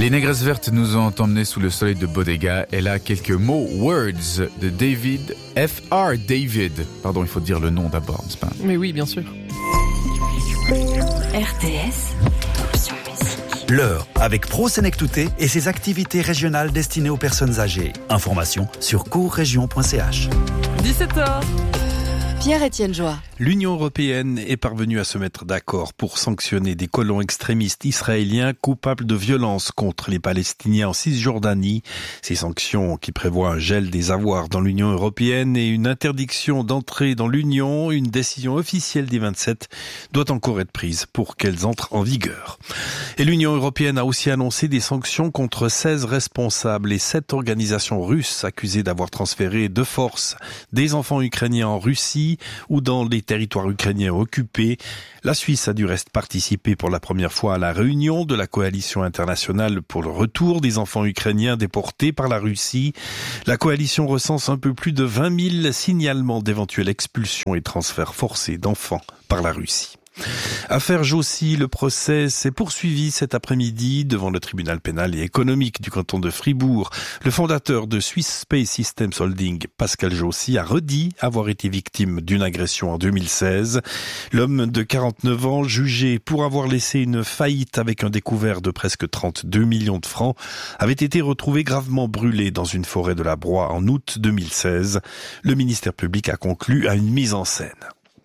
Les Négresses Vertes nous ont emmenés sous le soleil de Bodega. Elle a quelques mots, words, de David, F.R. David. Pardon, il faut dire le nom d'abord, n'est-ce pas? Mais oui, bien sûr. RTS, Option Musique. L'heure avec Pro Senectouté et ses activités régionales destinées aux personnes âgées. Information sur courregion.ch. 17h. Pierre-Étienne Joie. L'Union européenne est parvenue à se mettre d'accord pour sanctionner des colons extrémistes israéliens coupables de violences contre les Palestiniens en Cisjordanie. Ces sanctions qui prévoient un gel des avoirs dans l'Union européenne et une interdiction d'entrée dans l'Union, une décision officielle des 27, doit encore être prise pour qu'elles entrent en vigueur. Et l'Union européenne a aussi annoncé des sanctions contre 16 responsables et 7 organisations russes accusées d'avoir transféré de force des enfants ukrainiens en Russie ou dans les territoires ukrainiens occupés. La Suisse a du reste participé pour la première fois à la réunion de la coalition internationale pour le retour des enfants ukrainiens déportés par la Russie. La coalition recense un peu plus de 20 000 signalements d'éventuelles expulsions et transferts forcés d'enfants par la Russie. Affaire Jossi, le procès s'est poursuivi cet après-midi devant le tribunal pénal et économique du canton de Fribourg. Le fondateur de Swiss Space Systems Holding, Pascal Jossi, a redit avoir été victime d'une agression en 2016. L'homme de 49 ans, jugé pour avoir laissé une faillite avec un découvert de presque 32 millions de francs, avait été retrouvé gravement brûlé dans une forêt de la Broye en août 2016. Le ministère public a conclu à une mise en scène.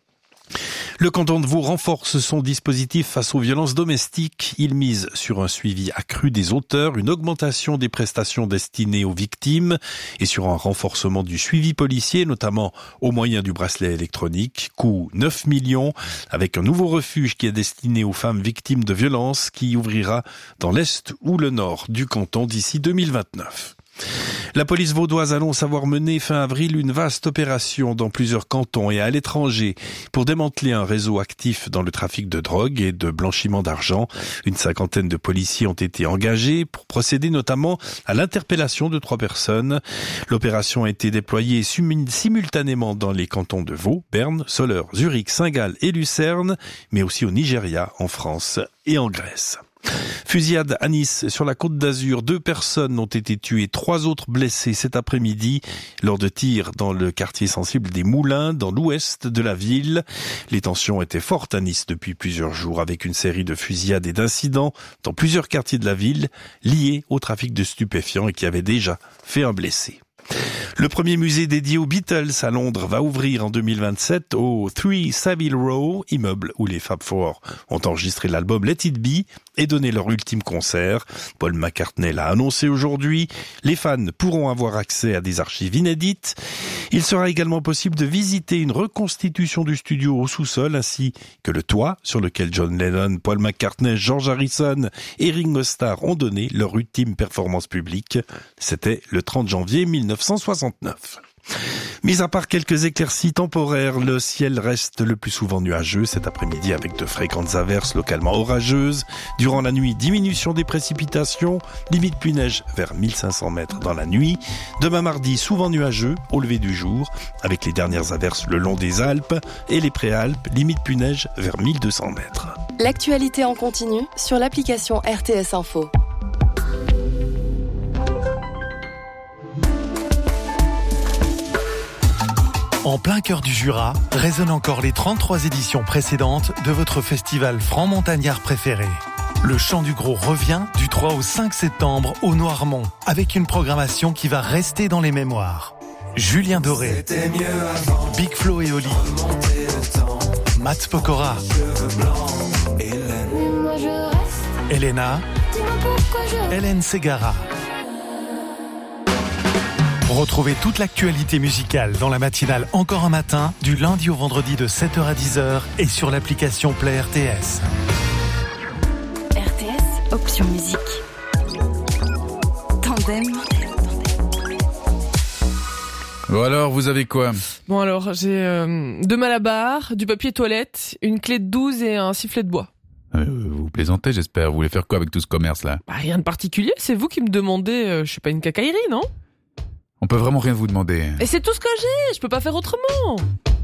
Le canton de Vaud renforce son dispositif face aux violences domestiques. Il mise sur un suivi accru des auteurs, une augmentation des prestations destinées aux victimes et sur un renforcement du suivi policier, notamment au moyen du bracelet électronique. Coût 9 millions, avec un nouveau refuge qui est destiné aux femmes victimes de violences qui ouvrira dans l'est ou le nord du canton d'ici 2029. La police vaudoise annonce avoir mené fin avril une vaste opération dans plusieurs cantons et à l'étranger pour démanteler un réseau actif dans le trafic de drogue et de blanchiment d'argent. Une 50aine de policiers ont été engagés pour procéder notamment à l'interpellation de 3 personnes. L'opération a été déployée simultanément dans les cantons de Vaud, Berne, Soleure, Zurich, Saint-Gall et Lucerne, mais aussi au Nigeria, en France et en Grèce. Fusillade à Nice, sur la Côte d'Azur. 2 personnes ont été tuées, 3 autres blessées cet après-midi lors de tirs dans le quartier sensible des Moulins, dans l'ouest de la ville. Les tensions étaient fortes à Nice depuis plusieurs jours, avec une série de fusillades et d'incidents dans plusieurs quartiers de la ville liés au trafic de stupéfiants et qui avaient déjà fait un blessé. Le premier musée dédié aux Beatles à Londres va ouvrir en 2027 au 3 Savile Row, immeuble où les Fab Four ont enregistré l'album Let It Be et donné leur ultime concert. Paul McCartney l'a annoncé aujourd'hui. Les fans pourront avoir accès à des archives inédites. Il sera également possible de visiter une reconstitution du studio au sous-sol ainsi que le toit sur lequel John Lennon, Paul McCartney, George Harrison et Ringo Starr ont donné leur ultime performance publique. C'était le 30 janvier 1969. Mis à part quelques éclaircies temporaires, le ciel reste le plus souvent nuageux cet après-midi avec de fréquentes averses localement orageuses. Durant la nuit, diminution des précipitations, limite pluie-neige vers 1500 mètres dans la nuit. Demain mardi, souvent nuageux au lever du jour avec les dernières averses le long des Alpes et les Préalpes, limite pluie-neige vers 1200 mètres. L'actualité en continu sur l'application RTS Info. En plein cœur du Jura, résonnent encore les 33 éditions précédentes de votre festival franc-montagnard préféré. Le Chant du Gros revient du 3 au 5 septembre au Noirmont, avec une programmation qui va rester dans les mémoires. Julien Doré, Big Flo et Oli, Matt Pokora, Elena, Hélène Ségara. Retrouvez toute l'actualité musicale dans la matinale Encore un matin, du lundi au vendredi de 7h à 10h et sur l'application Play RTS. RTS, Option Musique. Tandem. Bon alors, vous avez quoi? Bon alors, j'ai 2 malabars, du papier toilette, une clé de 12 et un sifflet de bois. Vous plaisantez, j'espère. Vous voulez faire quoi avec tout ce commerce-là? Rien de particulier, c'est vous qui me demandez, je suis pas une cacaillerie, non? On peut vraiment rien vous demander. Et c'est tout ce que j'ai, je peux pas faire autrement.